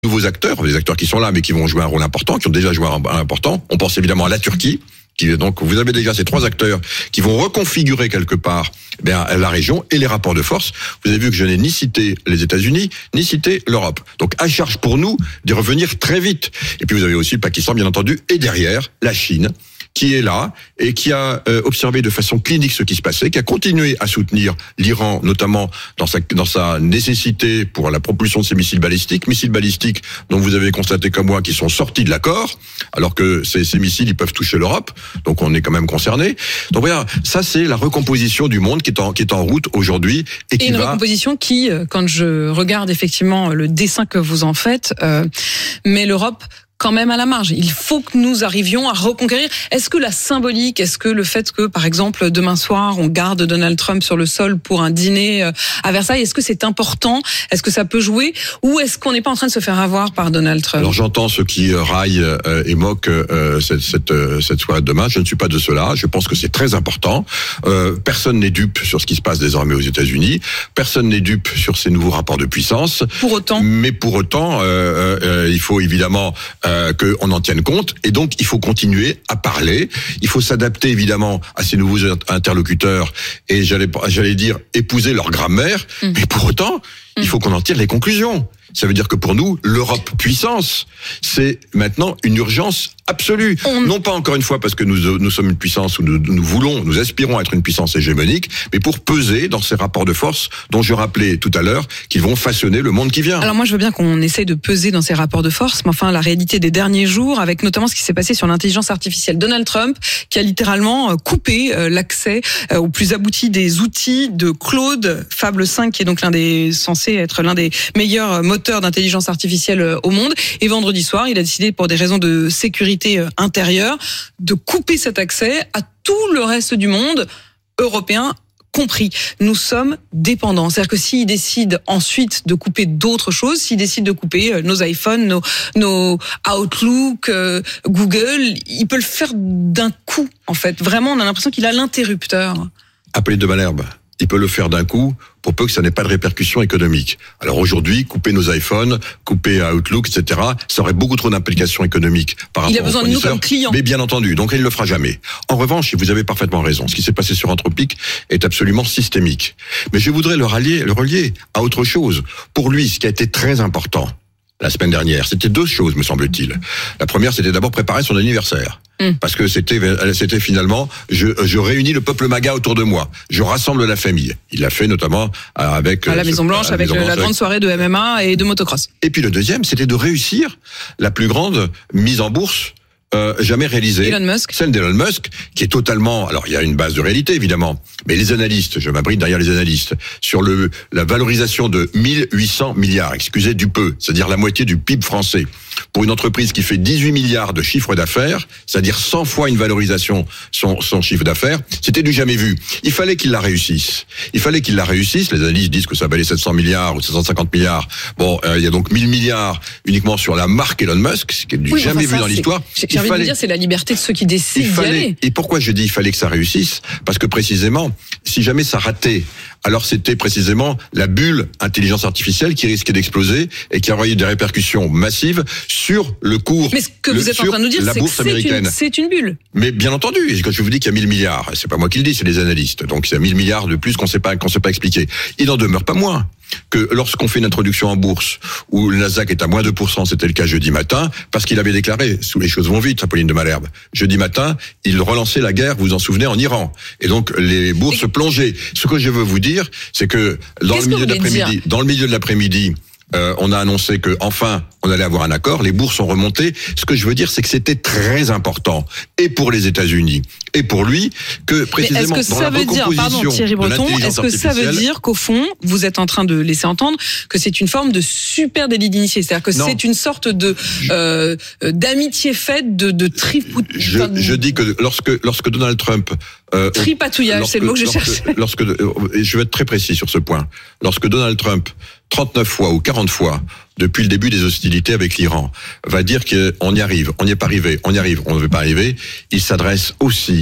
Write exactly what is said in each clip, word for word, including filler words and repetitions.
nouveaux acteurs, des acteurs qui sont là mais qui vont jouer un rôle important, qui ont déjà joué un rôle important. On pense évidemment à la Turquie. Qui, donc vous avez déjà ces trois acteurs qui vont reconfigurer quelque part eh bien, la région et les rapports de force. Vous avez vu que je n'ai ni cité les États-Unis, ni cité l'Europe. Donc à charge pour nous de revenir très vite. Et puis vous avez aussi le Pakistan, bien entendu, et derrière, la Chine, qui est là et qui a euh, observé de façon clinique ce qui se passait, qui a continué à soutenir l'Iran, notamment dans sa, dans sa nécessité pour la propulsion de ses missiles balistiques, missiles balistiques dont vous avez constaté comme moi qu'ils sont sortis de l'accord, alors que ces, ces missiles ils peuvent toucher l'Europe, donc on est quand même concerné. Donc voilà, ça c'est la recomposition du monde qui est en, qui est en route aujourd'hui et qui et une va... recomposition qui, quand je regarde effectivement le dessin que vous en faites, euh, met l'Europe quand même à la marge. Il faut que nous arrivions à reconquérir. Est-ce que la symbolique, est-ce que le fait que, par exemple, demain soir, on garde Donald Trump sur le sol pour un dîner à Versailles, est-ce que c'est important? Est-ce que ça peut jouer? Ou est-ce qu'on n'est pas en train de se faire avoir par Donald Trump? Alors j'entends ceux qui raillent euh, et moquent euh, cette, cette, euh, cette soirée de demain. Je ne suis pas de ceux-là. Je pense que c'est très important. Euh, personne n'est dupe sur ce qui se passe désormais aux États-Unis. Personne n'est dupe sur ces nouveaux rapports de puissance. Pour autant. Mais pour autant, euh, euh, il faut évidemment... Euh, qu'on en tienne compte, et donc il faut continuer à parler, il faut s'adapter évidemment à ces nouveaux interlocuteurs, et j'allais, j'allais dire épouser leur grammaire, mmh. mais pour autant, mmh. il faut qu'on en tire les conclusions. Ça veut dire que pour nous, l'Europe puissance, c'est maintenant une urgence absolue. On... Non pas encore une fois parce que nous, nous sommes une puissance où nous, nous voulons, nous aspirons à être une puissance hégémonique, mais pour peser dans ces rapports de force dont je rappelais tout à l'heure qu'ils vont façonner le monde qui vient. Alors moi je veux bien qu'on essaye de peser dans ces rapports de force, mais enfin la réalité des derniers jours, avec notamment ce qui s'est passé sur l'intelligence artificielle. Donald Trump qui a littéralement coupé l'accès au plus abouti des outils de Claude, Fable cinq, qui est donc l'un des censé être l'un des meilleurs moteurs d'intelligence artificielle au monde. Et vendredi soir, il a décidé, pour des raisons de sécurité intérieure, de couper cet accès à tout le reste du monde, européen compris. Nous sommes dépendants. C'est-à-dire que s'il décide ensuite de couper d'autres choses, s'il décide de couper nos iPhones, nos, nos Outlook, euh, Google, il peut le faire d'un coup, en fait. Vraiment, on a l'impression qu'il a l'interrupteur. Appelé de Malherbe. Il peut le faire d'un coup pour peu que ça n'ait pas de répercussions économiques. Alors aujourd'hui, couper nos iPhones, couper Outlook, et cetera, ça aurait beaucoup trop d'implications économiques par rapport aux fournisseurs. Il a besoin de nous comme clients. Mais bien entendu, donc il ne le fera jamais. En revanche, vous avez parfaitement raison, ce qui s'est passé sur Anthropic est absolument systémique. Mais je voudrais le relier, le relier à autre chose. Pour lui, ce qui a été très important la semaine dernière, c'était deux choses, me semble-t-il. La première, c'était d'abord préparer son anniversaire. Mmh. Parce que c'était, c'était finalement, je, je réunis le peuple MAGA autour de moi. Je rassemble la famille. Il l'a fait notamment avec... À la Maison Blanche, avec la, la grande soirée de M M A et de motocross. Et puis le deuxième, c'était de réussir la plus grande mise en bourse Euh, jamais réalisé. Elon Musk. Celle d'Elon Musk, qui est totalement, alors il y a une base de réalité évidemment, mais les analystes, je m'abrite derrière les analystes, sur le la valorisation de mille huit cents milliards, excusez du peu, c'est-à-dire la moitié du P I B français, pour une entreprise qui fait dix-huit milliards de chiffre d'affaires, c'est-à-dire cent fois une valorisation son, son chiffre d'affaires, c'était du jamais vu. Il fallait qu'il la réussisse. Il fallait qu'il la réussisse. Les analystes disent que ça valait sept cents milliards ou sept cent cinquante milliards. Bon, euh, il y a donc mille milliards uniquement sur la marque Elon Musk, ce qui est du oui, jamais enfin, ça, vu dans l'histoire. J'ai envie fallait, de dire, c'est la liberté de ceux qui décident d'y aller. Et pourquoi je dis il fallait que ça réussisse? Parce que précisément, si jamais ça ratait, alors c'était précisément la bulle intelligence artificielle qui risquait d'exploser et qui aurait eu des répercussions massives sur le cours. Mais ce que le, vous êtes en train de nous dire, c'est que c'est une, c'est une bulle. Mais bien entendu, quand je vous dis qu'il y a mille milliards, c'est pas moi qui le dis, c'est les analystes. Donc il y a mille milliards de plus qu'on sait pas, qu'on sait pas expliquer. Il n'en demeure pas moins que lorsqu'on fait une introduction en bourse où le Nasdaq est à moins deux pour cent, c'était le cas jeudi matin, parce qu'il avait déclaré, sous les choses vont vite, Apolline de Malherbe, jeudi matin, il relançait la guerre, vous vous en souvenez, en Iran. Et donc les bourses Et... plongeaient. Ce que je veux vous dire, c'est que dans Qu'est-ce le milieu de l'après-midi, dire dans le milieu de l'après-midi, Euh, on a annoncé que enfin on allait avoir un accord, les bourses ont remonté. Ce que je veux dire, c'est que c'était très important, et pour les États-Unis, et pour lui, que précisément que dans la recomposition dire, pardon, Thierry Breton, est-ce que ça veut dire qu'au fond, vous êtes en train de laisser entendre que c'est une forme de super délit d'initié, c'est-à-dire que non. c'est une sorte de euh, d'amitié faite, de, de tripou... Je, je dis que lorsque lorsque Donald Trump euh, tripatouillage, lorsque, c'est le mot que je lorsque, cherchais. Lorsque, je vais être très précis sur ce point. Lorsque Donald Trump trente-neuf fois ou quarante fois depuis le début des hostilités avec l'Iran va dire qu'on y arrive, on n'y est pas arrivé, on y arrive, on ne veut pas arriver, il s'adresse aussi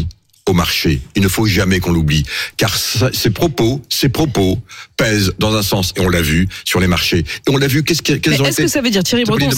aux marchés. Il ne faut jamais qu'on l'oublie, car ça, ces propos, ces propos pèsent dans un sens, et on l'a vu sur les marchés. Et on l'a vu. Qu'est-ce que, quels Mais ont est-ce été... que ça veut dire, Thierry Breton,